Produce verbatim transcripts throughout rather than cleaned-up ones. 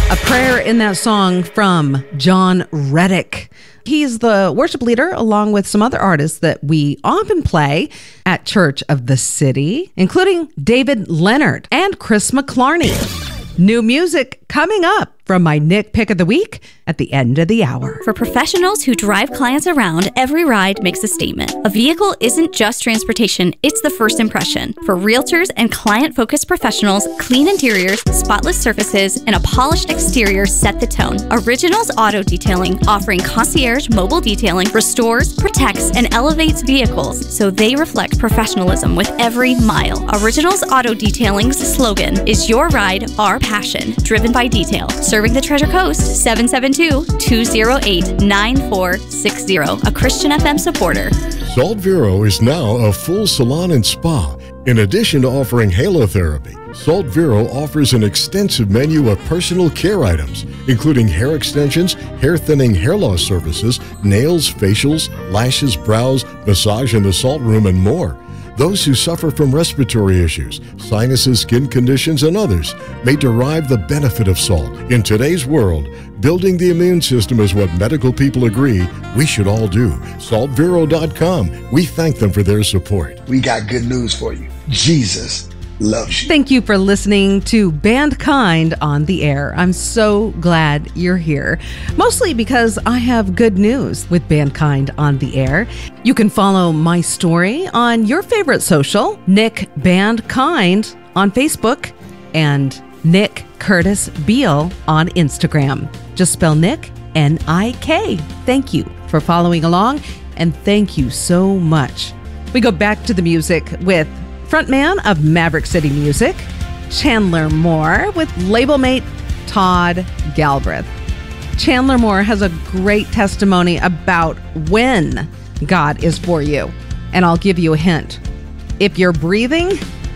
A prayer in that song from John Reddick. He's the worship leader along with some other artists that we often play at Church of the City, including David Leonard and Chris McClarney. New music coming up from my Nick Pick of the Week at the end of the hour. For professionals who drive clients around, every ride makes a statement. A vehicle isn't just transportation, it's the first impression. For realtors and client-focused professionals, clean interiors, spotless surfaces, and a polished exterior set the tone. Originals Auto Detailing, offering concierge mobile detailing, restores, protects, and elevates vehicles so they reflect professionalism with every mile. Originals Auto Detailing's slogan is your ride, our passion, driven by detail. Serving the Treasure Coast, seven seven two, two zero eight, nine four six zero, a Christian F M supporter. Salt Vero is now a full salon and spa. In addition to offering halotherapy, Salt Vero offers an extensive menu of personal care items, including hair extensions, hair thinning, hair loss services, nails, facials, lashes, brows, massage in the salt room, and more. Those who suffer from respiratory issues, sinuses, skin conditions, and others may derive the benefit of salt. In today's world, building the immune system is what medical people agree we should all do. salt vero dot com. We thank them for their support. We got good news for you. Jesus loves you. Thank you for listening to Bandkind on the Air. I'm so glad you're here, mostly because I have good news with Bandkind on the Air. You can follow my story on your favorite social, Nick Bandkind on Facebook, and Nick Curtis Beal on Instagram. Just spell Nick, N I K. Thank you for following along, and thank you so much. We go back to the music with frontman of Maverick City Music, Chandler Moore, with label mate Todd Galbraith. Chandler Moore has a great testimony about when God is for you. And I'll give you a hint. If you're breathing,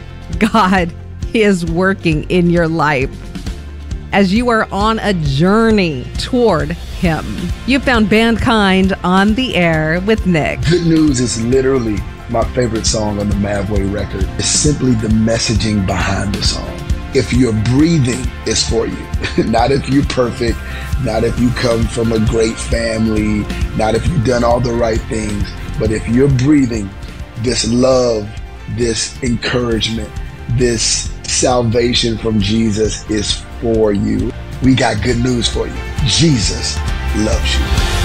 God is working in your life as you are on a journey toward Him. You found Bandkind on the Air with Nick. Good News is literally my favorite song on the Mavway record. It's simply the messaging behind the song. If you're breathing, it's for you. Not if you're perfect, not if you come from a great family, not if you've done all the right things, but if you're breathing, this love, this encouragement, this salvation from Jesus is for you. We got good news for you. Jesus loves you.